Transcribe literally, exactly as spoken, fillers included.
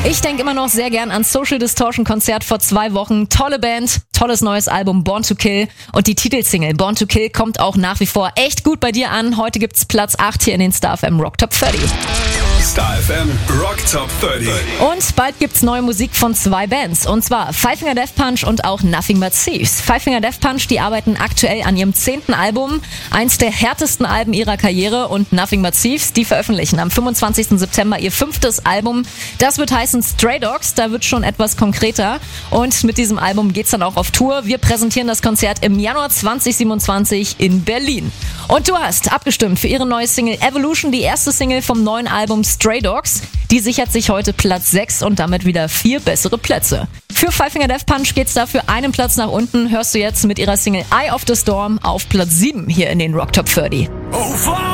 Ich denke immer noch sehr gern an Social Distortion Konzert vor zwei Wochen. Tolle Band, tolles neues Album Born to Kill und die Titelsingle Born to Kill kommt auch nach wie vor echt gut bei dir an. Heute gibt's Platz acht hier in den Star F M Rock Top dreißig. Star F M Rock Top dreißig. Und bald gibt's neue Musik von zwei Bands. Und zwar Five Finger Death Punch und auch Nothing But Thieves. Five Finger Death Punch, die arbeiten aktuell an ihrem zehnten Album. Eins der härtesten Alben ihrer Karriere. Und Nothing But Thieves, die veröffentlichen am fünfundzwanzigsten September ihr fünftes Album. Das wird heißen Stray Dogs. Da wird schon etwas konkreter. Und mit diesem Album geht's dann auch auf Tour. Wir präsentieren das Konzert im Januar zweitausendsiebenundzwanzig in Berlin. Und du hast abgestimmt für ihre neue Single Evolution, die erste Single vom neuen Album Stray Dogs. Die sichert sich heute Platz sechs und damit wieder vier bessere Plätze. Für Five Finger Death Punch geht's dafür einen Platz nach unten. Hörst du jetzt mit ihrer Single Eye of the Storm auf Platz sieben hier in den Rock Top dreißig. Oh,